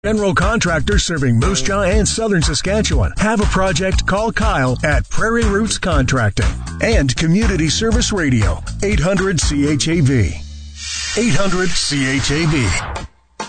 General contractor serving Moose Jaw and southern Saskatchewan. Have a project? Call Kyle at Prairie Roots Contracting. And Community Service Radio, 800 CHAV. 800 CHAV.